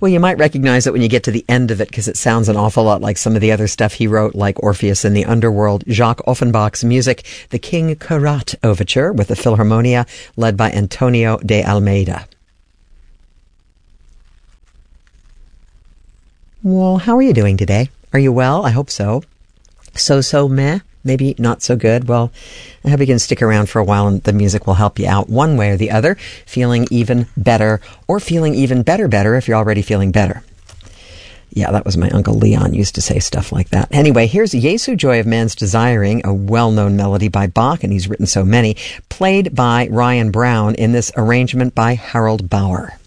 Well, you might recognize it when you get to the end of it because it sounds an awful lot like some of the other stuff he wrote, like Orpheus in the Underworld. Jacques Offenbach's music, the King Karat Overture with the Philharmonia, led by Antonio de Almeida. Well, how are you doing today? Are you well? I hope so. So meh? Maybe not so good. Well, I hope you can stick around for a while and the music will help you out one way or the other, feeling even better or feeling even better if you're already feeling better. Yeah, that was my Uncle Leon used to say stuff like that. Anyway, here's Jesu, Joy of Man's Desiring, a well-known melody by Bach, and he's written so many, played by Ryan Brown in this arrangement by Harold Bauer.